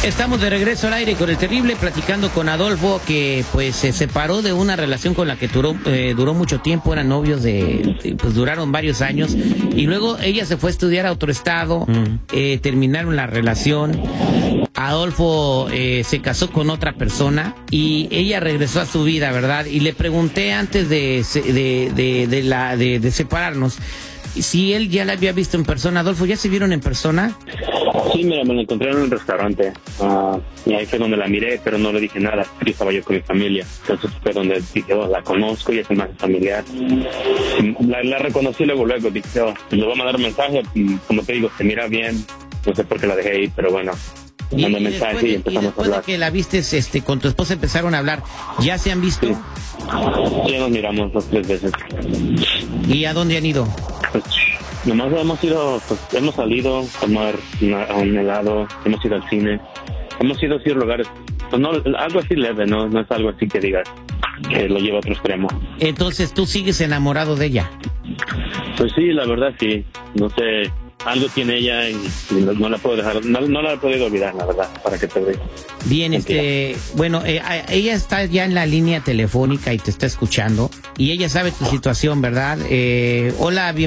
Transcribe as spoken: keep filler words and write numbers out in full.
Estamos de regreso al aire con el terrible, platicando con Adolfo, que pues se separó de una relación con la que duró, eh, duró mucho tiempo, eran novios de, pues duraron varios años, y luego ella se fue a estudiar a otro estado, mm. eh, terminaron la relación, Adolfo eh, se casó con otra persona y ella regresó a su vida, ¿verdad? Y le pregunté antes de, de, de, de, la, de, de separarnos si él ya la había visto en persona. Adolfo, ¿ya se vieron en persona? Sí, mira, me la encontré en un restaurante uh, y ahí fue donde la miré, pero no le dije nada, yo estaba yo con mi familia. Entonces fue donde dije, oh, la conozco y es más familiar. La, la reconocí luego, luego dije, oh, le voy a mandar un mensaje y como te digo, se mira bien, no sé por qué la dejé ahí, pero bueno. Y, y, después, de, y empezamos y después a hablar. De que la viste este, con tu esposa empezaron a hablar, ¿ya se han visto? Sí, ya nos miramos dos, tres veces. ¿Y a dónde han ido? Pues nomás hemos ido, pues hemos salido a tomar una, a un helado, hemos ido al cine, hemos ido a ciertos lugares, pues no, algo así leve, no, no es algo así que digas que lo lleva a otro extremo. Entonces, ¿tú sigues enamorado de ella? Pues sí, la verdad sí, no sé, algo tiene ella y, y no, no la puedo dejar, no, no la he podido olvidar, la verdad, para que te veas. Bien, este, bueno, eh, ella está ya en la línea telefónica y te está escuchando y ella sabe tu situación, ¿verdad? Eh, hola, bien.